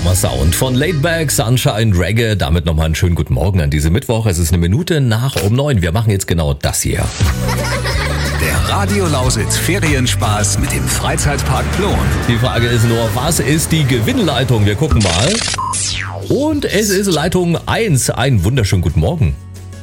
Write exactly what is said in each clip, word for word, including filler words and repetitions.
Summer Sound von Laidback, Sunshine, Reggae. Damit nochmal einen schönen guten Morgen an diese Mittwoch. Es ist eine Minute nach um neun. Wir machen jetzt genau das hier. Der Radio Lausitz Ferienspaß mit dem Freizeitpark Plon. Die Frage ist nur, was ist die Gewinnleitung? Wir gucken mal. Und es ist Leitung eins. Einen wunderschönen guten Morgen.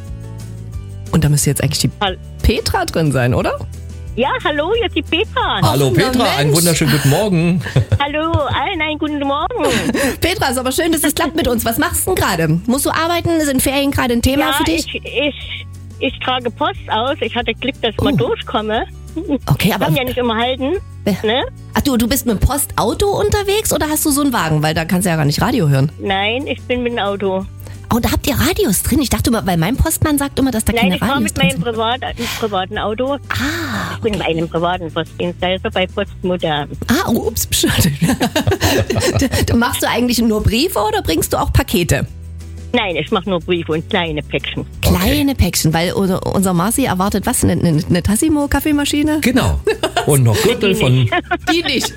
Und da müsste jetzt eigentlich die Hall- Petra drin sein, oder? Ja, hallo, hier ist die Petra. Hallo na Petra, einen Mensch. wunderschönen guten Morgen. Hallo, allen einen guten Morgen. Petra, ist aber schön, dass es klappt mit uns. Was machst du denn gerade? Musst du arbeiten? Sind Ferien gerade ein Thema Ja, für dich? ich, ich, ich trage Post aus. Ich hatte Glück, dass ich mal Oh. durchkomme. Okay, aber Kann ja nicht immer halten. Ne? ach du, du bist mit dem Postauto unterwegs oder hast du so einen Wagen? Weil da kannst du ja gar nicht Radio hören. Nein, ich bin mit dem Auto. Oh, und da habt ihr Radios drin? Ich dachte immer, weil mein Postmann sagt immer, dass da Nein, keine ich fahre Radios mit drin meinem sind. Privat, privaten Auto. Ah, Ich bin bei einem privaten Postdienstleister bei Postmodern. ah, oh, ups, Bescheid. Machst du eigentlich nur Briefe oder bringst du auch Pakete? Nein, ich mache nur Briefe und kleine Päckchen. Kleine Päckchen, weil unser, unser Marci erwartet was? Eine, eine, eine Tassimo-Kaffeemaschine? Genau. Und noch Gürtel von... Die nicht.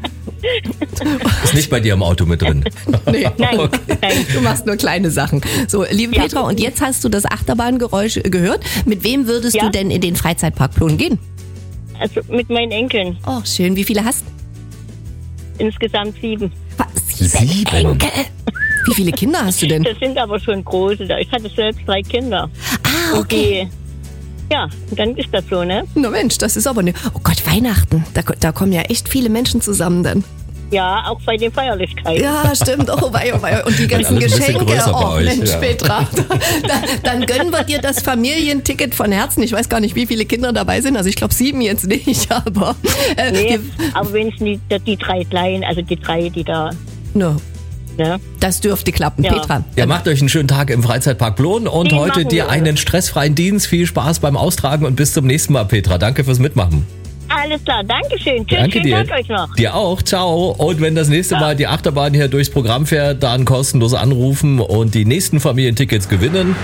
Ist nicht bei dir im Auto mit drin. Nee. Nein, Okay. nein. Du machst nur kleine Sachen. So, liebe Ja. Petra, und jetzt hast du das Achterbahngeräusch gehört. Mit wem würdest Ja. du denn in den Freizeitpark Plon gehen? Also mit meinen Enkeln. Oh, schön. Wie viele hast Insgesamt sieben. du? Sieben, Sieben. Enkel. Wie viele Kinder hast du denn? Das sind aber schon große. Ich hatte selbst drei Kinder. Ah, Und okay. die, ja, dann ist das so, ne? Na Mensch, das ist aber ne. Oh Gott, Weihnachten. Da, da kommen ja echt viele Menschen zusammen dann. Ja, auch bei den Feierlichkeiten. Ja, stimmt. Oh wei, oh wei. Und die ganzen alles ein bisschen Geschenke. größer bei Oh euch, Mensch, ja. Petra. Da, dann gönnen wir dir das Familienticket von Herzen. Ich weiß gar nicht, wie viele Kinder dabei sind. Also ich glaube sieben jetzt nicht, aber äh, Nee, wir, aber wenigstens die, die drei Kleinen, also die drei, die da, no, ne? das dürfte klappen. Ja. Petra. Ja, macht euch einen schönen Tag im Freizeitpark Plon und Den heute machen dir wir. einen stressfreien Dienst. Viel Spaß beim Austragen und bis zum nächsten Mal, Petra. Danke fürs Mitmachen. Alles klar, Dankeschön. Tschüss, Danke schönen dir. Tag euch noch. Dir auch, ciao. Und wenn das nächste Mal die Achterbahn hier durchs Programm fährt, dann kostenlos anrufen und die nächsten Familientickets gewinnen.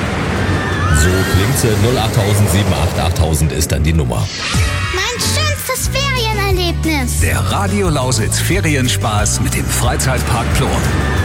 So klingt sie. null acht null sieben acht achttausend ist dann die Nummer. Mein schönstes Ferienerlebnis. Der Radio Lausitz Ferienspaß mit dem Freizeitpark Plon.